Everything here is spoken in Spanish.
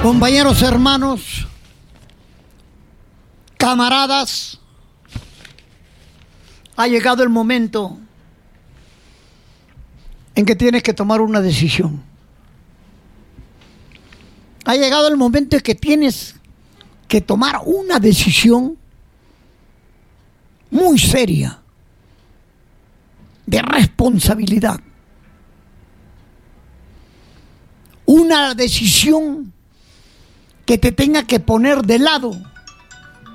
Compañeros, hermanos, camaradas, ha llegado el momento en que tienes que tomar una decisión. Ha llegado el momento en que tienes que tomar una decisión muy seria, de responsabilidad. Una decisión que te tenga que poner de lado